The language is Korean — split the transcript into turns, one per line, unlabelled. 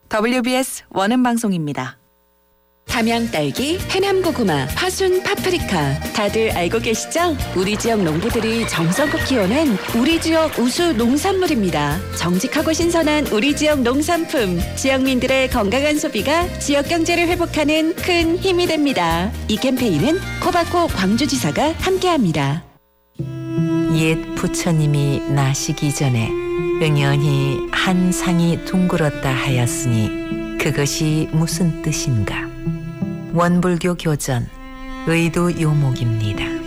WBS 원음 방송입니다.
담양딸기, 해남고구마, 파순, 파프리카 다들 알고 계시죠? 우리 지역 농부들이 정성껏 키워낸 우리 지역 우수 농산물입니다. 정직하고 신선한 우리 지역 농산품, 지역민들의 건강한 소비가 지역 경제를 회복하는 큰 힘이 됩니다. 이 캠페인은 코바코 광주지사가 함께합니다.
옛 부처님이 나시기 전에 응연히 한 상이 둥글었다 하였으니 그것이 무슨 뜻인가? 원불교 교전 의도 요목입니다.